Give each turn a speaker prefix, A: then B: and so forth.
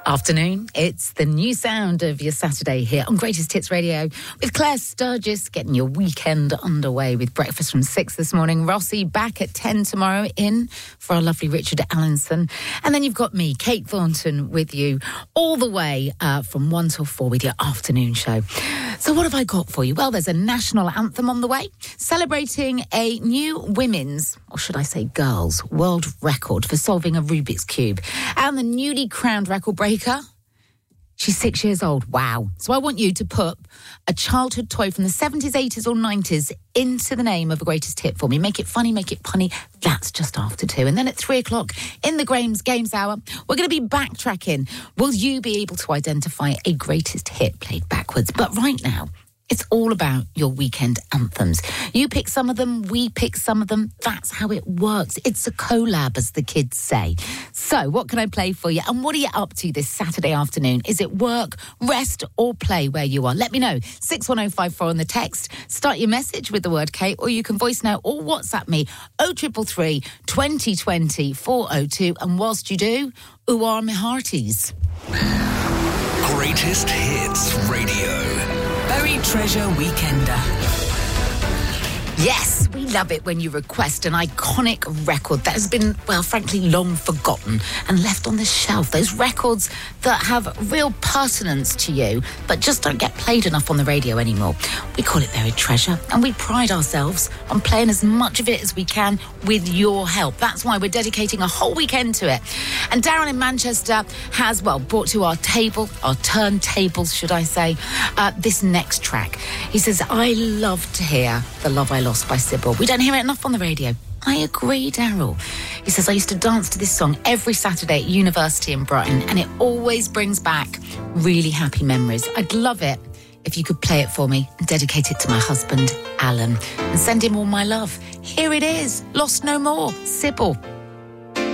A: Afternoon, it's the new sound of your Saturday here on Greatest Hits Radio with Claire Sturgis, getting your weekend underway with breakfast from 6 this morning. Rossi back at 10 tomorrow in for our lovely Richard Allinson. And then you've got me, Kate Thornton, with you all the way from 1 till 4 with your afternoon show. So what have I got for you? Well, there's a national anthem on the way, celebrating a new women's, or should I say girls', world record for solving a Rubik's Cube. And the newly crowned record breaker, she's 6 years old. Wow. So I want you to put a childhood toy from the 70s, 80s or 90s into the name of a greatest hit for me. Make it funny, make it punny. That's just after 2. And then at 3 o'clock in the Games Hour, we're going to be backtracking. Will you be able to identify a greatest hit played backwards? But right now, it's all about your weekend anthems. You pick some of them, we pick some of them. That's how it works. It's a collab, as the kids say. So, what can I play for you? And what are you up to this Saturday afternoon? Is it work, rest, or play where you are? Let me know. 61054 on the text. Start your message with the word Kate, or you can voice now or WhatsApp me 0333 2020 402. And whilst you do, who are my hearties?
B: Greatest Hits Radio.
C: Buried Treasure Weekender.
A: Yes, we love it when you request an iconic record that has been, well, frankly, long forgotten and left on the shelf. Those records that have real pertinence to you, but just don't get played enough on the radio anymore. We call it Buried Treasure, and we pride ourselves on playing as much of it as we can with your help. That's why we're dedicating a whole weekend to it. And Darren in Manchester has, well, brought to our table, our turntables, should I say, this next track. He says, I love to hear The Love I Lost by Sybil. We don't hear it enough on the radio. I agree, Daryl. He says, I used to dance to this song every Saturday at university in Brighton, and it always brings back really happy memories. I'd love it if you could play it for me and dedicate it to my husband, Alan, and send him all my love. Here it is, Lost No More, Sybil.